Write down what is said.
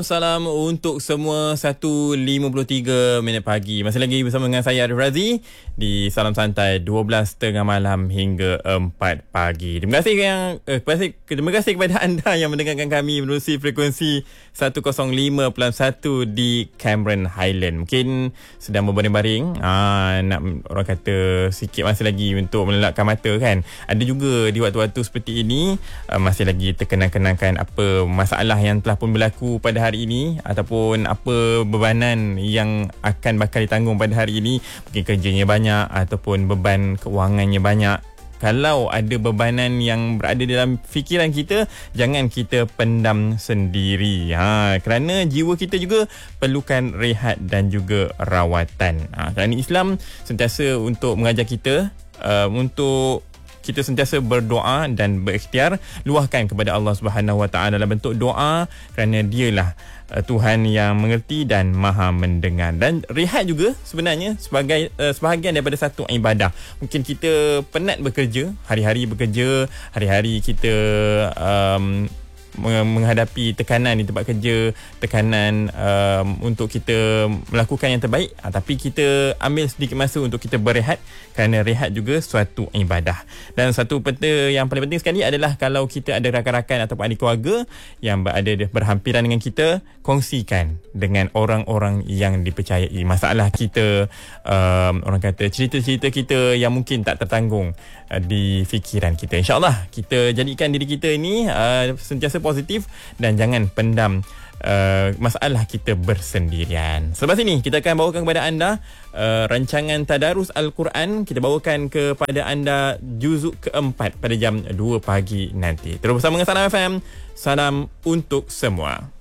Salam untuk semua 1.53 minit pagi. Masih lagi bersama dengan saya Arif Razi di Salam Santai 12.30 malam hingga 4 pagi. Terima kasih kepada anda yang mendengarkan kami menerusi frekuensi 105.1 di Cameron Highland. Mungkin sedang berbaring-baring, nak orang kata sikit masih lagi untuk melelapkan mata kan. Ada juga di waktu-waktu seperti ini masih lagi terkenang-kenangkan apa masalah yang telah pun berlaku pada hari ini ataupun apa bebanan yang akan bakal ditanggung pada hari ini. Mungkin kerjanya banyak ataupun beban keuangannya banyak. Kalau ada bebanan yang berada dalam fikiran kita, jangan kita pendam sendiri. Kerana jiwa kita juga perlukan rehat dan juga rawatan. Kerana Islam sentiasa untuk mengajar kita untuk kita sentiasa berdoa dan berikhtiar, luahkan kepada Allah Subhanahu Wa Taala dalam bentuk doa, kerana dialah Tuhan yang mengerti dan maha mendengar. Dan rehat juga sebenarnya sebagai sebahagian daripada satu ibadah. Mungkin kita penat bekerja, hari-hari bekerja, hari-hari kita menghadapi tekanan di tempat kerja, tekanan untuk kita melakukan yang terbaik, tapi kita ambil sedikit masa untuk kita berehat, kerana rehat juga suatu ibadah. Dan satu peta yang paling penting sekali adalah kalau kita ada rakan-rakan ataupun ahli keluarga yang berada berhampiran dengan kita, kongsikan dengan orang-orang yang dipercayai masalah kita, orang kata cerita-cerita kita yang mungkin tak tertanggung di fikiran kita. InsyaAllah kita jadikan diri kita ini sentiasa positif dan jangan pendam masalah kita bersendirian. Selepas ini kita akan bawakan kepada anda rancangan Tadarus Al-Quran. Kita bawakan kepada anda juzuk keempat pada jam 2 pagi nanti. Terus bersama dengan Salam FM. Salam untuk semua.